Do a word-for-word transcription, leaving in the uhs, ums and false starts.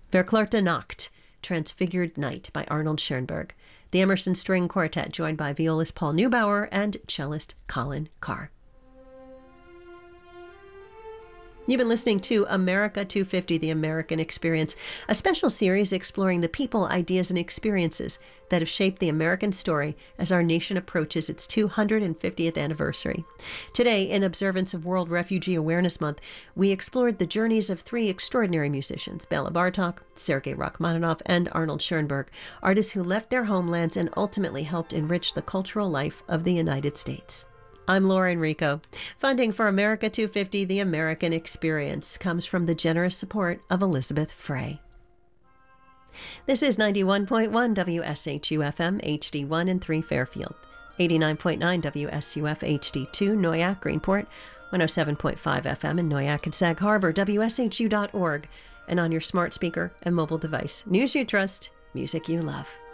Verklärte Nacht, Transfigured Night by Arnold Schoenberg. The Emerson String Quartet, joined by violist Paul Neubauer and cellist Colin Carr. You've been listening to America two fifty, The American Experience, a special series exploring the people, ideas, and experiences that have shaped the American story as our nation approaches its two hundred fiftieth anniversary. Today, in observance of World Refugee Awareness Month, we explored the journeys of three extraordinary musicians, Bela Bartok, Sergei Rachmaninoff, and Arnold Schoenberg, artists who left their homelands and ultimately helped enrich the cultural life of the United States. I'm Laura Enrico. Funding for America two fifty, The American Experience, comes from the generous support of Elizabeth Frey. This is ninety-one point one W S H U F M H D one in three Fairfield, eighty-nine point nine W S U F H D two Noyak Greenport, one oh seven point five F M in Noyak and Sag Harbor, W S H U dot org, and on your smart speaker and mobile device. News you trust, music you love.